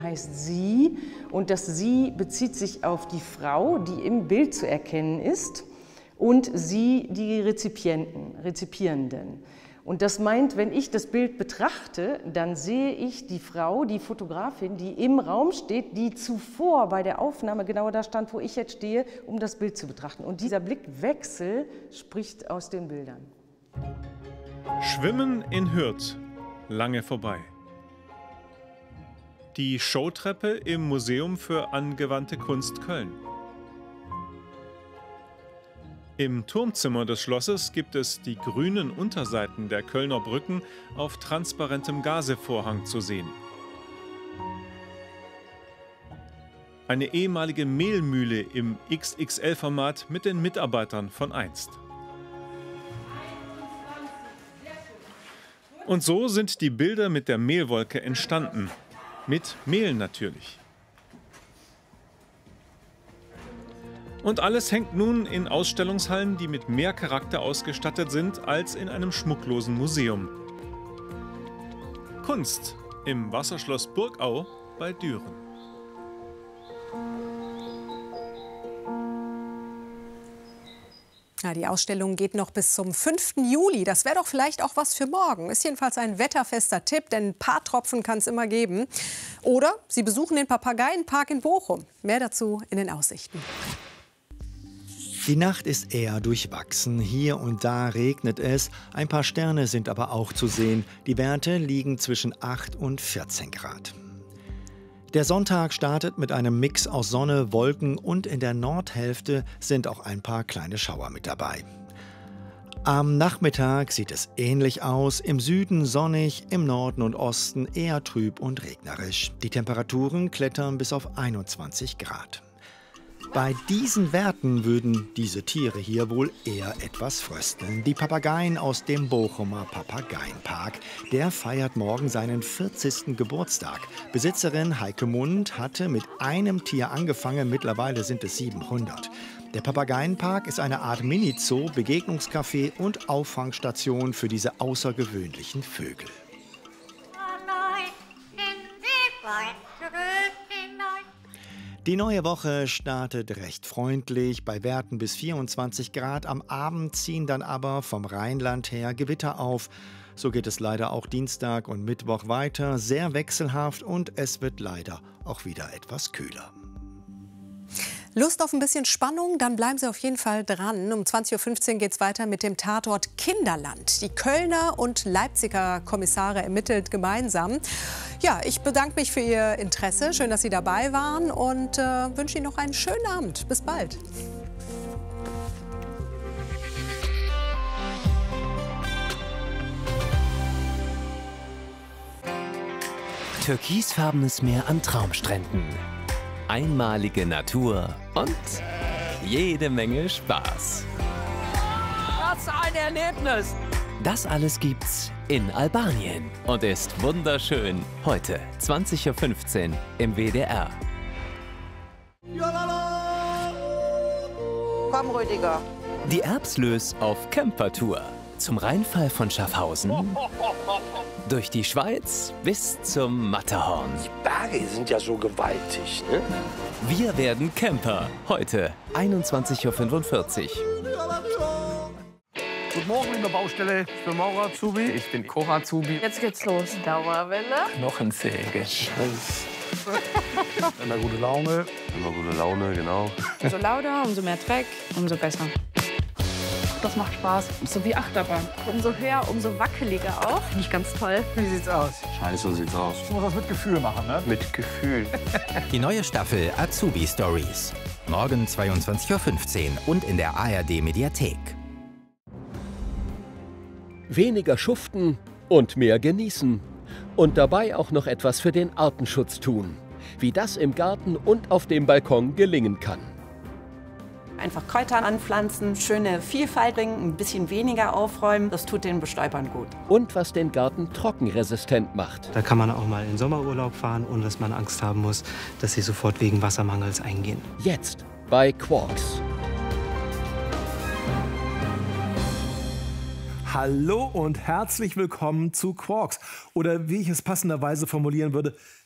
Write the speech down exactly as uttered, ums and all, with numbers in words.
Heißt sie, und das sie bezieht sich auf die Frau, die im Bild zu erkennen ist, und sie die Rezipienten, Rezipierenden. Und das meint, wenn ich das Bild betrachte, dann sehe ich die Frau, die Fotografin, die im Raum steht, die zuvor bei der Aufnahme genau da stand, wo ich jetzt stehe, um das Bild zu betrachten. Und dieser Blickwechsel spricht aus den Bildern. Schwimmen in Hürth, lange vorbei. Die Showtreppe im Museum für angewandte Kunst Köln. Im Turmzimmer des Schlosses gibt es die grünen Unterseiten der Kölner Brücken auf transparentem Gazevorhang zu sehen. Eine ehemalige Mehlmühle im X X L-Format mit den Mitarbeitern von einst. Und so sind die Bilder mit der Mehlwolke entstanden. Mit Mehl natürlich. Und alles hängt nun in Ausstellungshallen, die mit mehr Charakter ausgestattet sind als in einem schmucklosen Museum. Kunst im Wasserschloss Burgau bei Düren. Ja, die Ausstellung geht noch bis zum fünften Juli. Das wäre doch vielleicht auch was für morgen. Ist jedenfalls ein wetterfester Tipp, denn ein paar Tropfen kann es immer geben. Oder Sie besuchen den Papageienpark in Bochum. Mehr dazu in den Aussichten. Die Nacht ist eher durchwachsen. Hier und da regnet es. Ein paar Sterne sind aber auch zu sehen. Die Werte liegen zwischen acht und vierzehn Grad. Der Sonntag startet mit einem Mix aus Sonne, Wolken und in der Nordhälfte sind auch ein paar kleine Schauer mit dabei. Am Nachmittag sieht es ähnlich aus, im Süden sonnig, im Norden und Osten eher trüb und regnerisch. Die Temperaturen klettern bis auf einundzwanzig Grad. Bei diesen Werten würden diese Tiere hier wohl eher etwas frösteln. Die Papageien aus dem Bochumer Papageienpark. Der feiert morgen seinen vierzigsten Geburtstag. Besitzerin Heike Mund hatte mit einem Tier angefangen, mittlerweile sind es siebenhundert. Der Papageienpark ist eine Art Mini-Zoo, Begegnungscafé und Auffangstation für diese außergewöhnlichen Vögel. Die neue Woche startet recht freundlich, bei Werten bis vierundzwanzig Grad. Am Abend ziehen dann aber vom Rheinland her Gewitter auf. So geht es leider auch Dienstag und Mittwoch weiter. Sehr wechselhaft und es wird leider auch wieder etwas kühler. Lust auf ein bisschen Spannung? Dann bleiben Sie auf jeden Fall dran. Um zwanzig Uhr fünfzehn geht es weiter mit dem Tatort Kinderland. Die Kölner und Leipziger Kommissare ermittelt gemeinsam. Ja, ich bedanke mich für Ihr Interesse. Schön, dass Sie dabei waren und äh, wünsche Ihnen noch einen schönen Abend. Bis bald. Türkisfarbenes Meer an Traumstränden. Einmalige Natur und jede Menge Spaß. Was ein Erlebnis! Das alles gibt's in Albanien und ist wunderschön. Heute zwanzig Uhr fünfzehn im W D R. Komm, Rüdiger. Die Erbslös auf Campertour. Zum Rheinfall von Schaffhausen, durch die Schweiz bis zum Matterhorn. Die Berge sind ja so gewaltig, ne? Wir werden Camper. Heute einundzwanzig Uhr fünfundvierzig. Guten Morgen, liebe Baustelle. Ich bin Maurer Azubi. Ich bin Cora Azubi. Jetzt geht's los. Dauerwelle. Knochensäge. Immer gute Laune. Immer gute Laune, genau. Umso lauter, umso mehr Dreck, umso besser. Das macht Spaß. So wie Achterbahn. Umso höher, umso wackeliger auch. Finde ich ganz toll. Wie sieht's aus? Scheiße sieht's aus. Du musst das mit Gefühl machen, ne? Mit Gefühl. Die neue Staffel Azubi Stories. Morgen zweiundzwanzig Uhr fünfzehn und in der A R D-Mediathek. Weniger schuften und mehr genießen. Und dabei auch noch etwas für den Artenschutz tun. Wie das im Garten und auf dem Balkon gelingen kann. Einfach Kräuter anpflanzen, schöne Vielfalt bringen, ein bisschen weniger aufräumen. Das tut den Bestäubern gut. Und was den Garten trockenresistent macht. Da kann man auch mal in Sommerurlaub fahren, ohne dass man Angst haben muss, dass sie sofort wegen Wassermangels eingehen. Jetzt bei Quarks. Hallo und herzlich willkommen zu Quarks. Oder wie ich es passenderweise formulieren würde,